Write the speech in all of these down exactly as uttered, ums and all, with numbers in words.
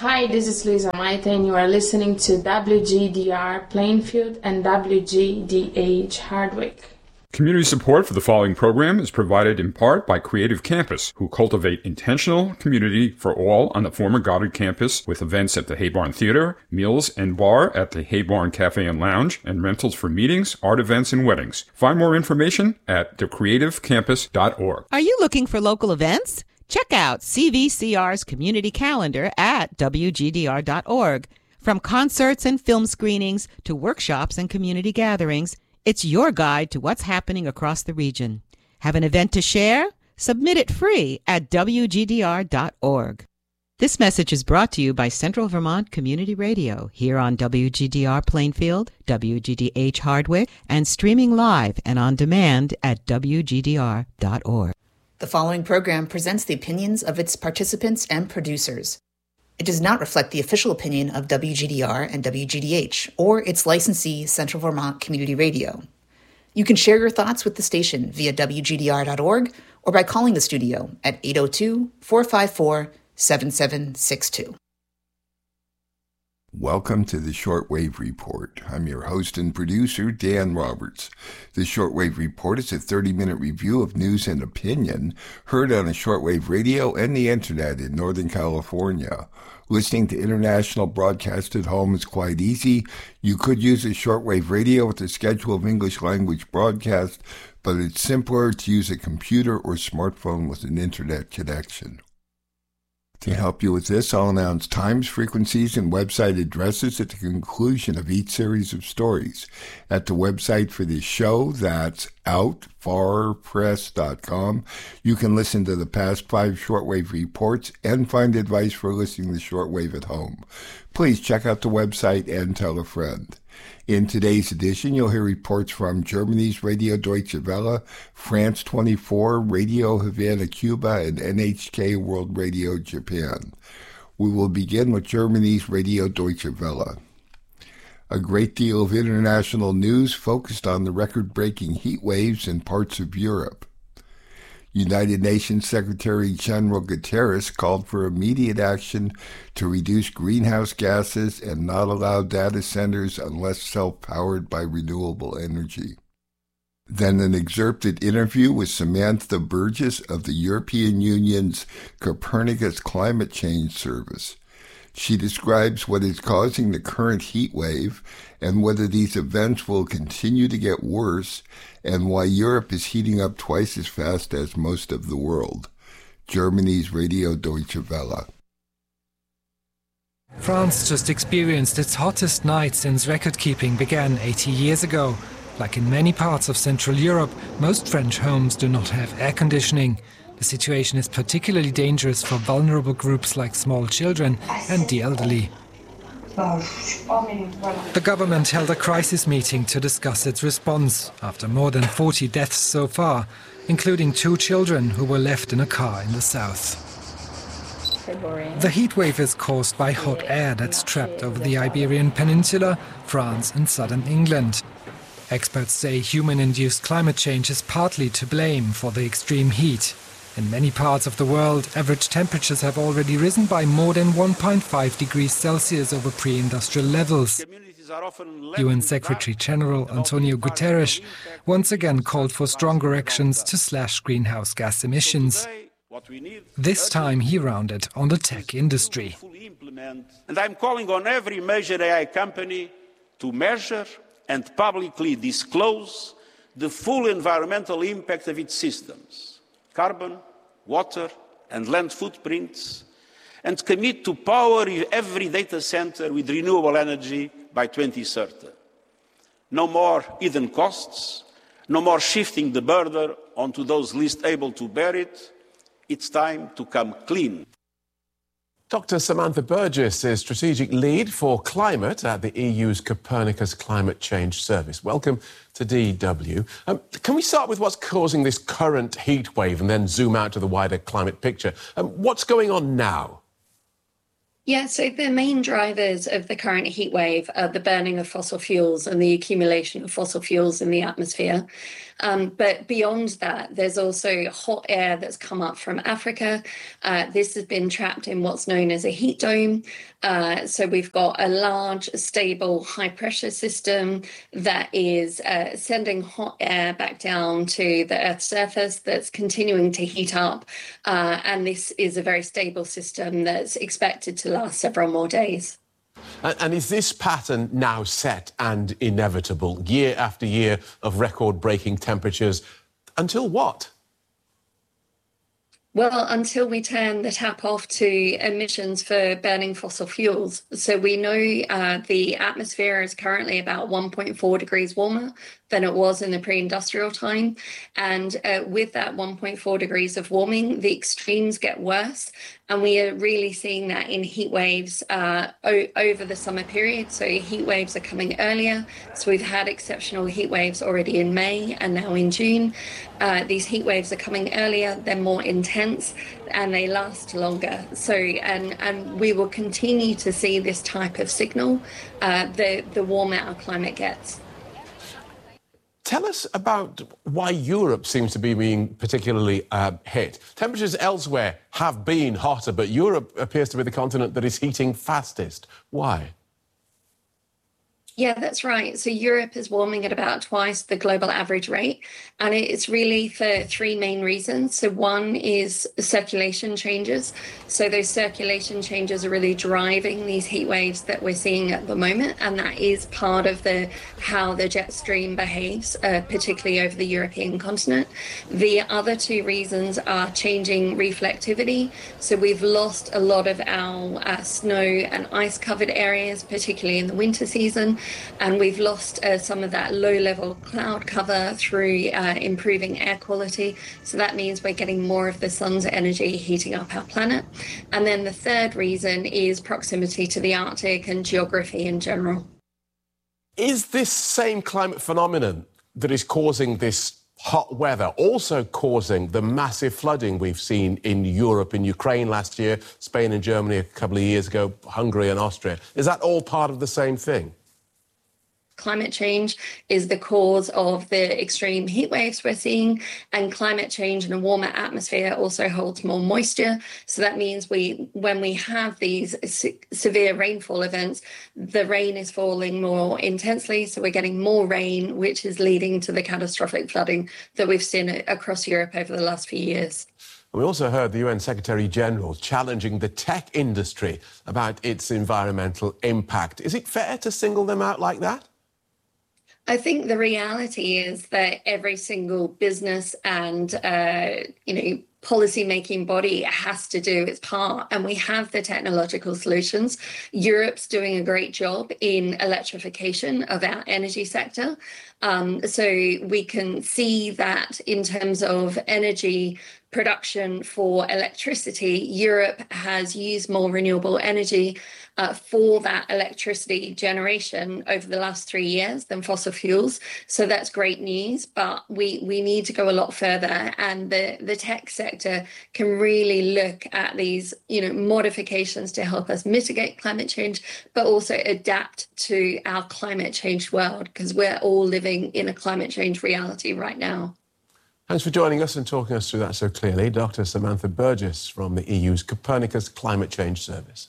Hi, this is Luisa Maite, and you are listening to W G D R Plainfield and W G D H Hardwick. Community support for the following program is provided in part by Creative Campus, who cultivate intentional community for all on the former Goddard campus with events at the Haybarn Theater, meals and bar at the Haybarn Cafe and Lounge, and rentals for meetings, art events, and weddings. Find more information at the creative campus dot org. Are you looking for local events? Check out C V C R's community calendar at W G D R dot org. From concerts and film screenings to workshops and community gatherings, it's your guide to what's happening across the region. Have an event to share? Submit it free at W G D R dot org. This message is brought to you by Central Vermont Community Radio, here on W G D R Plainfield, W G D H Hardwick, and streaming live and on demand at W G D R dot org. The following program presents the opinions of its participants and producers. It does not reflect the official opinion of W G D R and W G D H or its licensee, Central Vermont Community Radio. You can share your thoughts with the station via W G D R dot org or by calling the studio at eight oh two, four five four, seven seven six two. Welcome to the Shortwave Report. I'm your host and producer, Dan Roberts. The Shortwave Report is a thirty-minute review of news and opinion heard on a shortwave radio and the internet in Northern California. Listening to international broadcast at home is quite easy. You could use a shortwave radio with a schedule of English language broadcast, but it's simpler to use a computer or smartphone with an internet connection. To help you with this, I'll announce times, frequencies, and website addresses at the conclusion of each series of stories. At the website for this show, that's out far press dot com, you can listen to the past five shortwave reports and find advice for listening to shortwave at home. Please check out the website and tell a friend. In today's edition, you'll hear reports from Germany's Radio Deutsche Welle, France twenty-four, Radio Havana, Cuba, and N H K World Radio Japan. We will begin with Germany's Radio Deutsche Welle. A great deal of international news focused on the record-breaking heat waves in parts of Europe. United Nations Secretary General Guterres called for immediate action to reduce greenhouse gases and not allow data centers unless self-powered by renewable energy. Then an excerpted interview with Samantha Burgess of the European Union's Copernicus Climate Change Service. She describes what is causing the current heat wave and whether these events will continue to get worse and why Europe is heating up twice as fast as most of the world. Germany's Radio Deutsche Welle. France just experienced its hottest night since record-keeping began eighty years ago. Like in many parts of Central Europe, most French homes do not have air conditioning. The situation is particularly dangerous for vulnerable groups like small children and the elderly. The government held a crisis meeting to discuss its response after more than forty deaths so far, including two children who were left in a car in the south. The heat wave is caused by hot air that's trapped over the Iberian Peninsula, France and southern England. Experts say human-induced climate change is partly to blame for the extreme heat. In many parts of the world, average temperatures have already risen by more than one point five degrees Celsius over pre-industrial levels. U N Secretary-General Antonio Guterres once again called for stronger actions to slash greenhouse gas emissions. This time he rounded on the tech industry. And I'm calling on every major A I company to measure and publicly disclose the full environmental impact of its systems. Carbon, water and land footprints, and commit to power every data center with renewable energy by twenty thirty. No more hidden costs, no more shifting the burden onto those least able to bear it. It's time to come clean. Doctor Samantha Burgess is Strategic Lead for Climate at the E U's Copernicus Climate Change Service. Welcome to D W. Um, can we start with what's causing this current heat wave and then zoom out to the wider climate picture? Um, what's going on now? Yeah, so the main drivers of the current heat wave are the burning of fossil fuels and the accumulation of fossil fuels in the atmosphere. Um, but beyond that, there's also hot air that's come up from Africa. Uh, this has been trapped in what's known as a heat dome. Uh, so we've got a large, stable, high-pressure system that is uh, sending hot air back down to the Earth's surface that's continuing to heat up. Uh, and this is a very stable system that's expected to last several more days. And, and is this pattern now set and inevitable, year after year of record-breaking temperatures? Until what? Well, until we turn the tap off to emissions for burning fossil fuels. So we know uh, the atmosphere is currently about one point four degrees warmer than it was in the pre-industrial time. And uh, with that one point four degrees of warming, the extremes get worse. And we are really seeing that in heat waves uh, o- over the summer period. So heat waves are coming earlier. So we've had exceptional heat waves already in May and now in June. Uh, these heat waves are coming earlier, they're more intense, and they last longer. So, and, and we will continue to see this type of signal uh, the, the warmer our climate gets. Tell us about why Europe seems to be being particularly uh, hit. Temperatures elsewhere have been hotter, but Europe appears to be the continent that is heating fastest. Why? Yeah, that's right. So Europe is warming at about twice the global average rate, and it's really for three main reasons. So one is circulation changes. So those circulation changes are really driving these heat waves that we're seeing at the moment, and that is part of the how the jet stream behaves, uh, particularly over the European continent. The other two reasons are changing reflectivity. So we've lost a lot of our uh, snow and ice-covered areas, particularly in the winter season. And we've lost uh, some of that low-level cloud cover through uh, improving air quality. So that means we're getting more of the sun's energy heating up our planet. And then the third reason is proximity to the Arctic and geography in general. Is this same climate phenomenon that is causing this hot weather also causing the massive flooding we've seen in Europe, in Ukraine last year, Spain and Germany a couple of years ago, Hungary and Austria? Is that all part of the same thing? Climate change is the cause of the extreme heat waves we're seeing, and climate change in a warmer atmosphere also holds more moisture. So that means we, when we have these se- severe rainfall events, the rain is falling more intensely. So we're getting more rain, which is leading to the catastrophic flooding that we've seen across Europe over the last few years. We also heard the U N Secretary General challenging the tech industry about its environmental impact. Is it fair to single them out like that? I think the reality is that every single business and, uh, you know, policy-making body has to do its part, and we have the technological solutions. Europe's doing a great job in electrification of our energy sector. Um, so we can see that in terms of energy production for electricity, Europe has used more renewable energy uh, for that electricity generation over the last three years than fossil fuels. So that's great news, but we, we need to go a lot further, and the, the tech sector can really look at these, you know, modifications to help us mitigate climate change, but also adapt to our climate change world, because we're all living in a climate change reality right now. Thanks for joining us and talking us through that so clearly. Doctor Samantha Burgess from the E U's Copernicus Climate Change Service.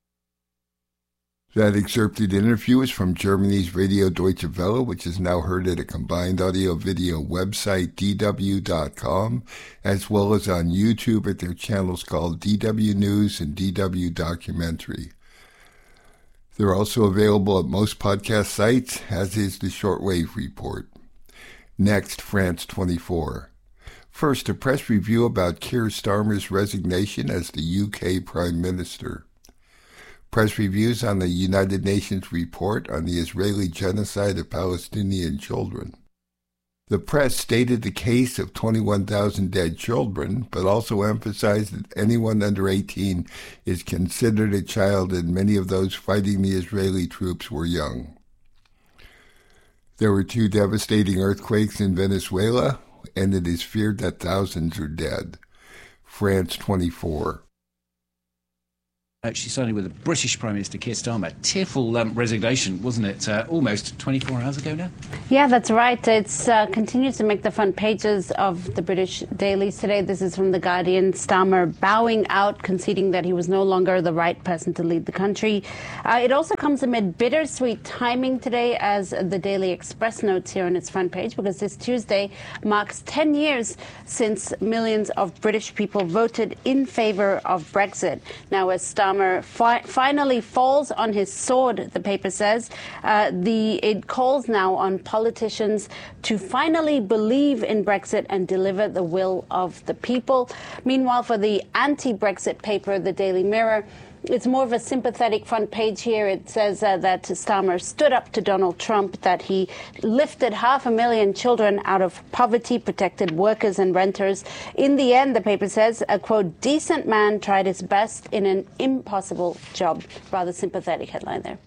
That excerpted interview is from Germany's Radio Deutsche Welle, which is now heard at a combined audio-video website, d w dot com, as well as on YouTube at their channels called D W News and D W Documentary. They're also available at most podcast sites, as is the Shortwave Report. Next, France twenty-four. First, a press review about Keir Starmer's resignation as the U K Prime Minister. Press reviews on the United Nations report on the Israeli genocide of Palestinian children. The press stated the case of twenty-one thousand dead children, but also emphasized that anyone under eighteen is considered a child, and many of those fighting the Israeli troops were young. There were two devastating earthquakes in Venezuela, and it is feared that thousands are dead. France twenty-four. Actually, starting with the British Prime Minister Keir Starmer. Tearful um, resignation, wasn't it? Uh, almost twenty-four hours ago now? Yeah, that's right. It's uh, continues to make the front pages of the British dailies today. This is from The Guardian. Starmer bowing out, conceding that he was no longer the right person to lead the country. Uh, it also comes amid bittersweet timing today, as the Daily Express notes here on its front page, because this Tuesday marks ten years since millions of British people voted in favour of Brexit. Now, as Starmer Fi- finally falls on his sword, the paper says. Uh, the it calls now on politicians to finally believe in Brexit and deliver the will of the people. Meanwhile, for the anti-Brexit paper, the Daily Mirror, it's more of a sympathetic front page here. It says uh, that Starmer stood up to Donald Trump, that he lifted half a million children out of poverty, protected workers and renters. In the end, the paper says, a, quote, decent man tried his best in an impossible job. Rather sympathetic headline there.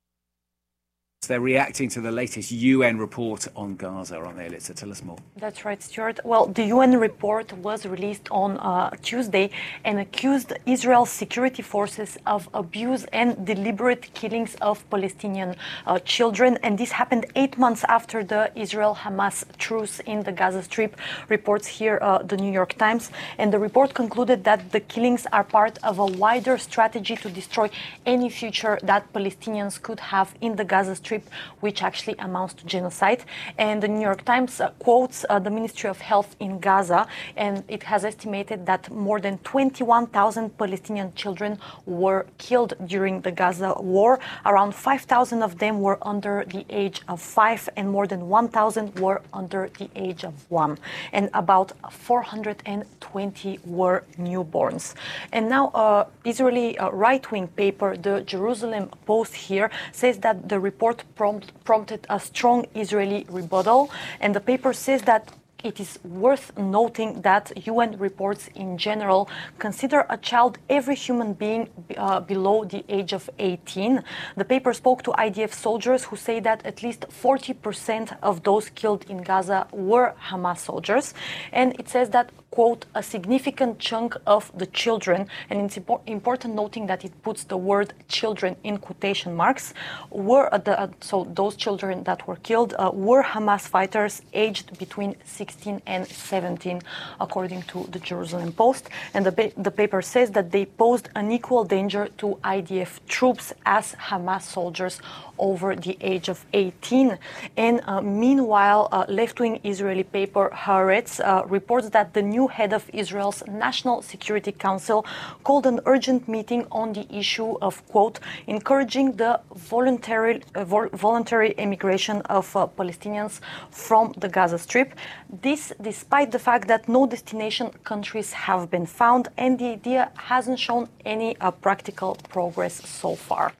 They're reacting to the latest U N report on Gaza, aren't they, Elitza? Tell us more. That's right, Stuart. Well, the U N report was released on uh, Tuesday and accused Israel's security forces of abuse and deliberate killings of Palestinian uh, children. And this happened eight months after the Israel-Hamas truce in the Gaza Strip, reports here uh, the New York Times. And the report concluded that the killings are part of a wider strategy to destroy any future that Palestinians could have in the Gaza Strip, which actually amounts to genocide. And the New York Times uh, quotes uh, the Ministry of Health in Gaza, and it has estimated that more than twenty-one thousand Palestinian children were killed during the Gaza war. Around five thousand of them were under the age of five, and more than one thousand were under the age of one. And about four hundred twenty were newborns. And now, uh, Israeli uh, right-wing paper, the Jerusalem Post here, says that the report Prompt, prompted a strong Israeli rebuttal, and the paper says that it is worth noting that U N reports in general consider a child every human being uh, below the age of eighteen. The paper spoke to I D F soldiers who say that at least forty percent of those killed in Gaza were Hamas soldiers, and it says that, quote, a significant chunk of the children, and it's impor- important noting that it puts the word children in quotation marks, were uh, the, uh, so those children that were killed uh, were Hamas fighters aged between sixteen and seventeen, according to the Jerusalem Post. And the, ba- the paper says that they posed an equal danger to I D F troops as Hamas soldiers over the age of eighteen. And uh, meanwhile, uh, left-wing Israeli paper Haaretz uh, reports that the new head of Israel's National Security Council called an urgent meeting on the issue of, quote, encouraging the voluntary uh, vol- voluntary emigration of uh, Palestinians from the Gaza Strip. This despite the fact that no destination countries have been found, and the idea hasn't shown any uh, practical progress so far.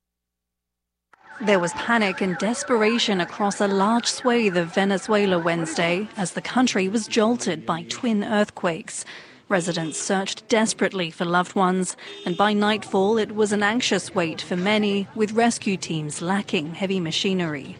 There was panic and desperation across a large swathe of Venezuela Wednesday as the country was jolted by twin earthquakes. Residents searched desperately for loved ones, and by nightfall it was an anxious wait for many, with rescue teams lacking heavy machinery.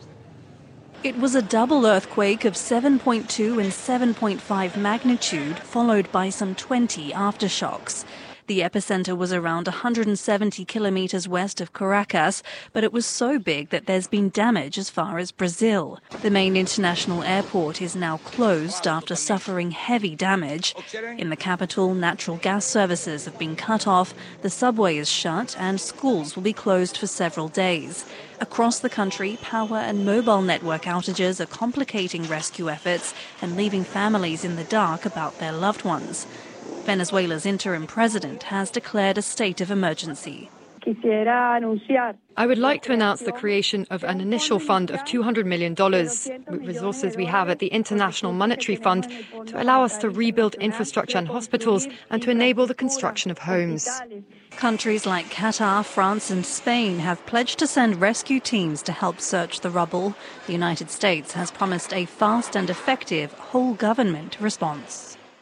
It was a double earthquake of seven point two and seven point five magnitude, followed by some twenty aftershocks. The epicenter was around one hundred seventy kilometers west of Caracas, but it was so big that there's been damage as far as Brazil. The main international airport is now closed after suffering heavy damage. In the capital, natural gas services have been cut off, the subway is shut, and schools will be closed for several days. Across the country, power and mobile network outages are complicating rescue efforts and leaving families in the dark about their loved ones. Venezuela's interim president has declared a state of emergency. I would like to announce the creation of an initial fund of two hundred million dollars, with resources we have at the International Monetary Fund, to allow us to rebuild infrastructure and hospitals and to enable the construction of homes. Countries like Qatar, France and Spain have pledged to send rescue teams to help search the rubble. The United States has promised a fast and effective whole-government response.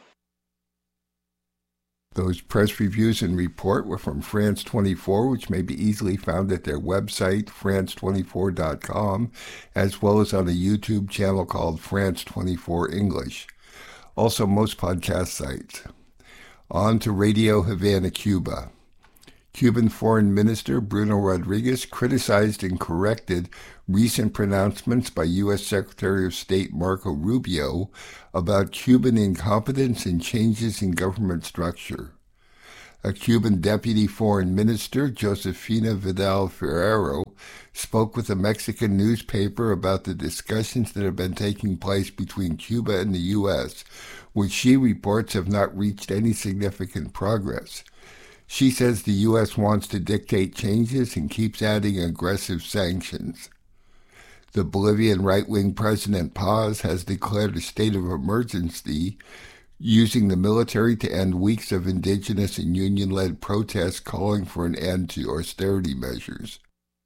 Those press reviews and report were from France twenty-four, which may be easily found at their website, france twenty-four dot com, as well as on a YouTube channel called France twenty-four English. Also, most podcast sites. On to Radio Havana, Cuba. Cuban Foreign Minister Bruno Rodriguez criticized and corrected recent pronouncements by U S Secretary of State Marco Rubio about Cuban incompetence and changes in government structure. A Cuban Deputy Foreign Minister, Josefina Vidal Ferrero, spoke with a Mexican newspaper about the discussions that have been taking place between Cuba and the U S, which she reports have not reached any significant progress. She says the U S wants to dictate changes and keeps adding aggressive sanctions. The Bolivian right-wing President Paz has declared a state of emergency, using the military to end weeks of indigenous and union-led protests calling for an end to austerity measures.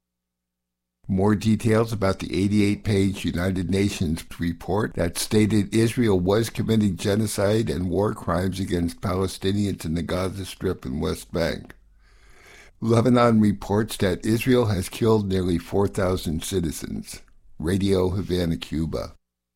More details about the eighty-eight page United Nations report that stated Israel was committing genocide and war crimes against Palestinians in the Gaza Strip and West Bank. Lebanon reports that Israel has killed nearly four thousand citizens. Radio Havana, Cuba.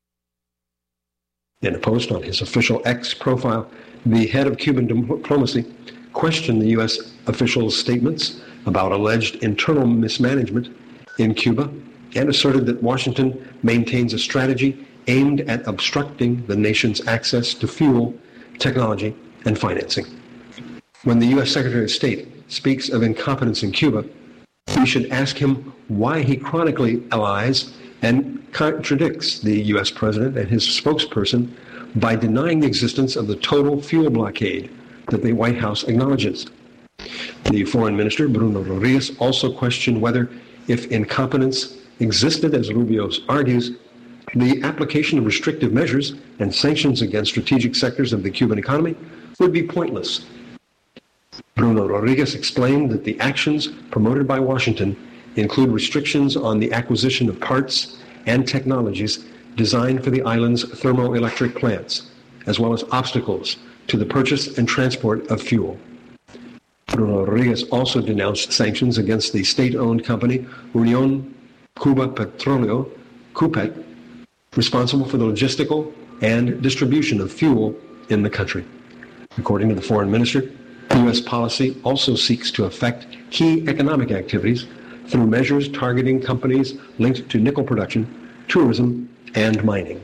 In a post on his official X profile, the head of Cuban diplomacy questioned the U S officials' statements about alleged internal mismanagement in Cuba and asserted that Washington maintains a strategy aimed at obstructing the nation's access to fuel, technology, and financing. When the U S Secretary of State speaks of incompetence in Cuba, we should ask him why he chronically allies and contradicts the U S president and his spokesperson by denying the existence of the total fuel blockade that the White House acknowledges. The foreign minister, Bruno Rodriguez, also questioned whether, if incompetence existed, as Rubio argues, the application of restrictive measures and sanctions against strategic sectors of the Cuban economy would be pointless. Bruno Rodriguez explained that the actions promoted by Washington include restrictions on the acquisition of parts and technologies designed for the island's thermoelectric plants, as well as obstacles to the purchase and transport of fuel. Bruno Rodriguez also denounced sanctions against the state-owned company Unión Cuba Petróleo, CUPET, responsible for the logistical and distribution of fuel in the country. According to the foreign minister, U S policy also seeks to affect key economic activities through measures targeting companies linked to nickel production, tourism, and mining.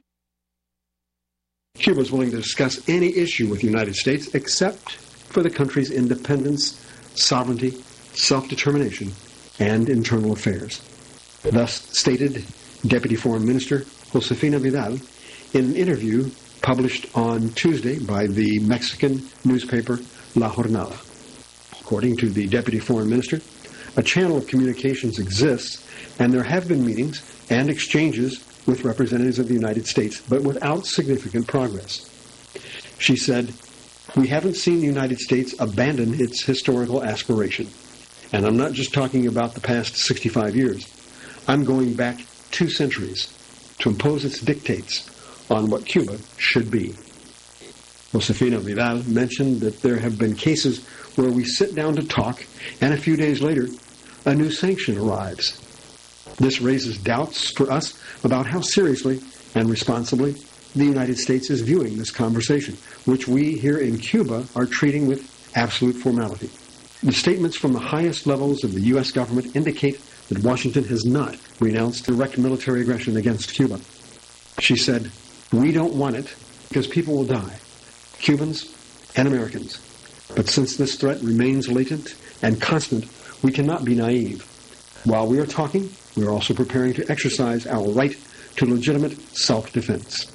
Cuba is willing to discuss any issue with the United States except for the country's independence, sovereignty, self-determination, and internal affairs. Thus stated Deputy Foreign Minister Josefina Vidal in an interview published on Tuesday by the Mexican newspaper La Jornada. According to the Deputy Foreign Minister, a channel of communications exists, and there have been meetings and exchanges with representatives of the United States, but without significant progress. She said, "We haven't seen the United States abandon its historical aspiration. And I'm not just talking about the past sixty-five years. I'm going back two centuries to impose its dictates on what Cuba should be." Josefina Vidal mentioned that there have been cases where we sit down to talk, and a few days later, a new sanction arrives. This raises doubts for us about how seriously and responsibly the United States is viewing this conversation, which we here in Cuba are treating with absolute formality. The statements from the highest levels of the U S government indicate that Washington has not renounced direct military aggression against Cuba. She said, "We don't want it because people will die, Cubans and Americans. But since this threat remains latent and constant, we cannot be naive. While we are talking, we are also preparing to exercise our right to legitimate self-defense."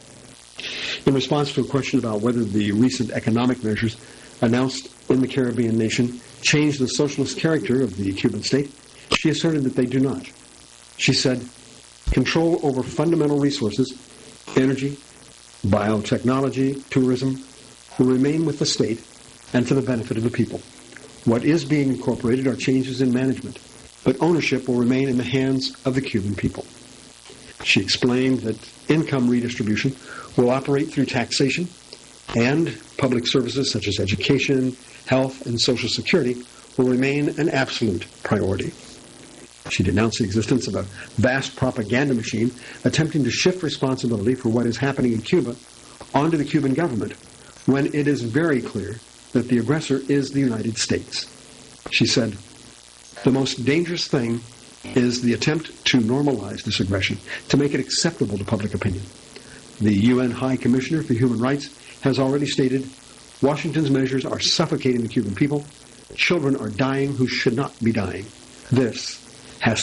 In response to a question about whether the recent economic measures announced in the Caribbean nation change the socialist character of the Cuban state, she asserted that they do not. She said, "Control over fundamental resources, energy, biotechnology, tourism, will remain with the state and for the benefit of the people. What is being incorporated are changes in management, but ownership will remain in the hands of the Cuban people." She explained that income redistribution will operate through taxation, and public services such as education, health, and social security will remain an absolute priority. She denounced the existence of a vast propaganda machine attempting to shift responsibility for what is happening in Cuba onto the Cuban government, when it is very clear that the aggressor is the United States. She said, "The most dangerous thing is the attempt to normalize this aggression, to make it acceptable to public opinion. The U N High Commissioner for Human Rights has already stated, Washington's measures are suffocating the Cuban people. Children are dying who should not be dying. This